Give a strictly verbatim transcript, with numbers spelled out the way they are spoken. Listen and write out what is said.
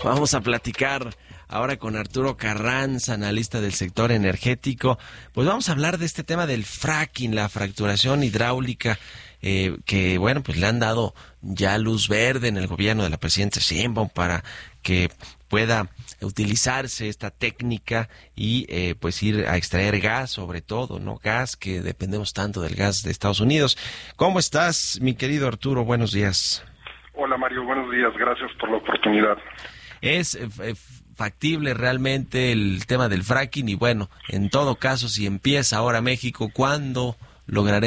Vamos a platicar ahora con Arturo Carranza, analista del sector energético. Pues vamos a hablar de este tema del fracking, la fracturación hidráulica, eh, que bueno, pues le han dado ya luz verde en el gobierno de la presidenta Sheinbaum para que pueda utilizarse esta técnica y eh, pues ir a extraer gas, sobre todo, ¿no? Gas, que dependemos tanto del gas de Estados Unidos. ¿Cómo estás, mi querido Arturo? Buenos días. Hola, Mario, buenos días. Gracias por la oportunidad. Es eh, factible realmente el tema del fracking y bueno, en todo caso, si empieza ahora México, ¿cuándo lograremos